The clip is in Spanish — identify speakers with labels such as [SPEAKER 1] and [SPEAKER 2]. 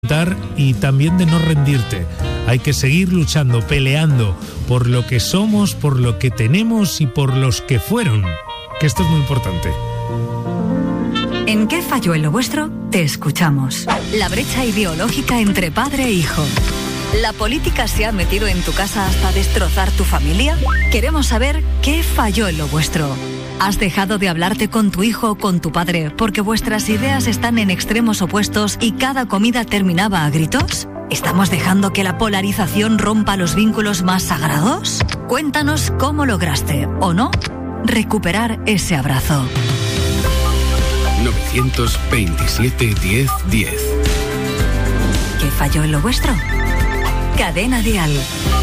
[SPEAKER 1] y también de no rendirte. Hay que seguir luchando, peleando por lo que somos, por lo que tenemos y por los que fueron. Que esto es muy importante.
[SPEAKER 2] ¿En qué falló en lo vuestro? Te escuchamos. La brecha ideológica entre padre e hijo. ¿La política se ha metido en tu casa hasta destrozar tu familia? Queremos saber qué falló en lo vuestro. ¿Has dejado de hablarte con tu hijo o con tu padre porque vuestras ideas están en extremos opuestos y cada comida terminaba a gritos? ¿Estamos dejando que la polarización rompa los vínculos más sagrados? Cuéntanos cómo lograste, o no, recuperar ese abrazo.
[SPEAKER 3] 927 10 10.
[SPEAKER 2] ¿Qué falló en lo vuestro? Cadena Dial.